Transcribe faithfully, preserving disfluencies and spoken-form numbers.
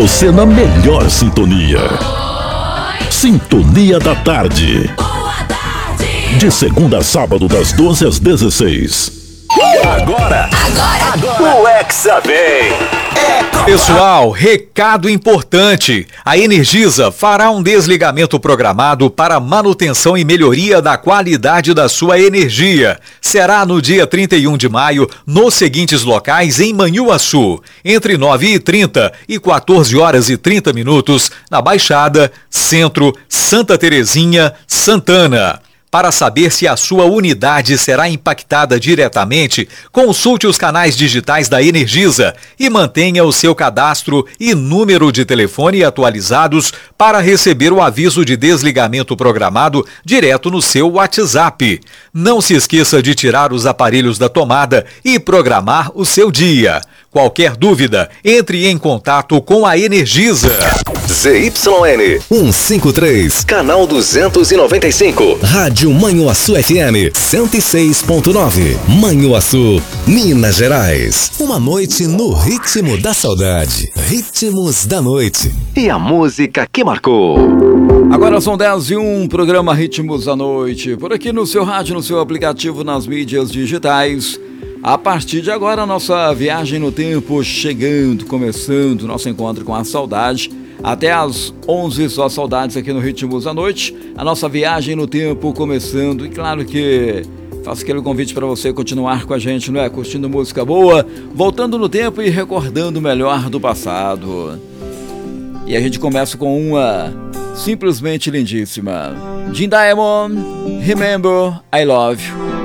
você na melhor sintonia. Sintonia da Tarde. De segunda a sábado, das doze às dezesseis. Agora, agora, agora, o Hexa vem. Pessoal, recado importante. A Energisa fará um desligamento programado para manutenção e melhoria da qualidade da sua energia. Será no dia trinta e um de maio, nos seguintes locais em Manhuaçu, entre nove e trinta e quatorze horas e trinta minutos, na Baixada, Centro, Santa Terezinha, Santana. Para saber se a sua unidade será impactada diretamente, consulte os canais digitais da Energisa e mantenha o seu cadastro e número de telefone atualizados para receber o aviso de desligamento programado direto no seu WhatsApp. Não se esqueça de tirar os aparelhos da tomada e programar o seu dia. Qualquer dúvida, entre em contato com a Energisa. Z Y N cento e cinquenta e três, canal duzentos e noventa e cinco. Rádio Manhuaçu F M cento e seis ponto nove. Manhuaçu, Minas Gerais. Uma noite no ritmo da saudade. Ritmos da noite. E a música que marcou. Agora são dez e um, programa Ritmos da Noite. Por aqui no seu rádio, no seu aplicativo, nas mídias digitais. A partir de agora, a nossa viagem no tempo chegando, começando, nosso encontro com a saudade. Até às onze, só saudades aqui no Ritmos da Noite. A nossa viagem no tempo começando. E claro que faço aquele convite para você continuar com a gente, não é? Curtindo música boa, voltando no tempo e recordando o melhor do passado. E a gente começa com uma simplesmente lindíssima. Jim Diamond, Remember I Love You.